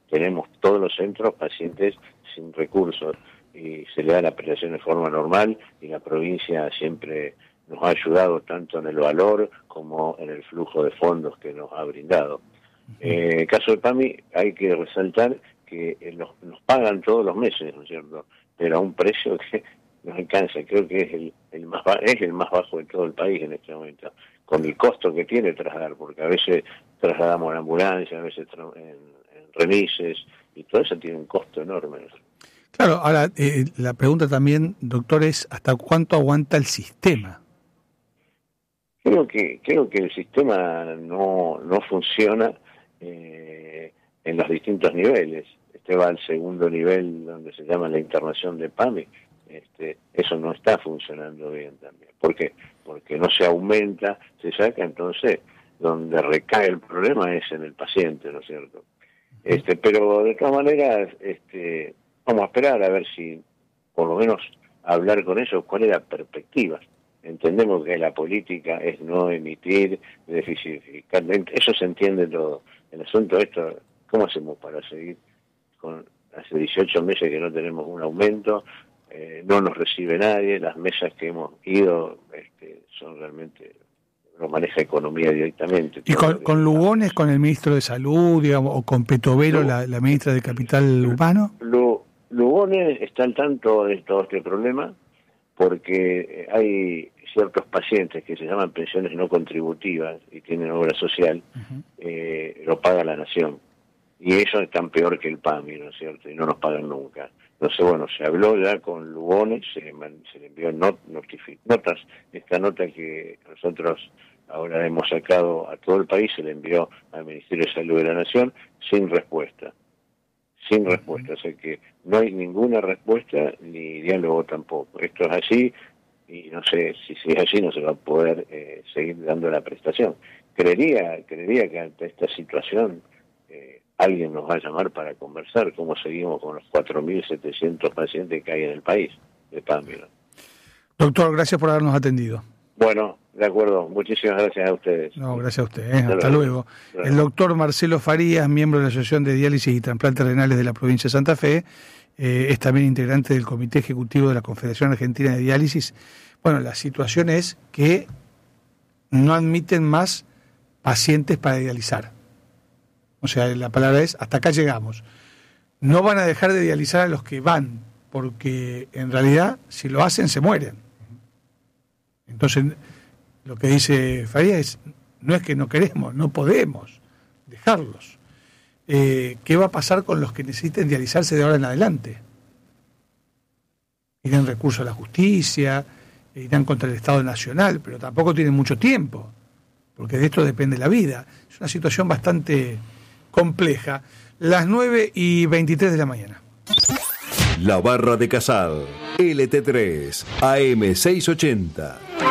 tenemos todos los centros pacientes sin recursos y se le da la prestación de forma normal, y la provincia siempre nos ha ayudado tanto en el valor como en el flujo de fondos que nos ha brindado. En el caso de PAMI hay que resaltar que nos pagan todos los meses, ¿no es cierto?, pero a un precio que nos alcanza. Creo que es el más bajo de todo el país en este momento, con el costo que tiene trasladar, porque a veces trasladamos en ambulancia, a veces en remises, y todo eso tiene un costo enorme. Claro, ahora la pregunta también, doctor, es ¿hasta cuánto aguanta el sistema? Creo que el sistema no funciona en los distintos niveles. Este va al segundo nivel, donde se llama la internación de PAMI. Eso no está funcionando bien también. ¿Por qué? Porque no se aumenta, se saca, entonces donde recae el problema es en el paciente, ¿no es cierto? Pero de todas maneras, vamos a esperar a ver si, por lo menos, hablar con ellos cuál es la perspectiva. Entendemos que la política es no emitir, déficit fiscal, eso se entiende todo. El asunto esto, ¿cómo hacemos para seguir hace 18 meses que no tenemos un aumento? No nos recibe nadie, las mesas que hemos ido son realmente, no maneja economía directamente. ¿Y con Lugones, con el ministro de Salud, digamos, o con Petovero, la ministra de Capital Humano? Lugones está al tanto de todo este problema, porque hay ciertos pacientes que se llaman pensiones no contributivas y tienen obra social, lo paga la Nación. Y ellos están peor que el PAMI, ¿no es cierto? Y no nos pagan nunca. Entonces, bueno, se habló ya con Lugones, se le envió notas. Esta nota que nosotros ahora hemos sacado a todo el país se le envió al Ministerio de Salud de la Nación sin respuesta. O sea que no hay ninguna respuesta ni diálogo tampoco. Esto es así, y no sé si es así, no se va a poder seguir dando la prestación. Creería que ante esta situación alguien nos va a llamar para conversar cómo seguimos con los 4.700 pacientes que hay en el país de PAMI. Doctor, gracias por habernos atendido. Bueno, de acuerdo, muchísimas gracias a ustedes. No, gracias a usted, hasta luego. El doctor Marcelo Farías, miembro de la Asociación de Diálisis y Trasplantes Renales de la provincia de Santa Fe, es también integrante del Comité Ejecutivo de la Confederación Argentina de Diálisis. Bueno, la situación es que no admiten más pacientes para dializar. O sea, la palabra es, hasta acá llegamos. No van a dejar de dializar a los que van, porque en realidad, si lo hacen, se mueren. Entonces, lo que dice Farías no es que no queremos, no podemos dejarlos. ¿Qué va a pasar con los que necesiten dializarse de ahora en adelante? Irán recursos a la justicia, irán contra el Estado Nacional, pero tampoco tienen mucho tiempo, porque de esto depende la vida. Es una situación bastante compleja. Las 9:23 de la mañana. La Barra de Casal, LT3, AM 680.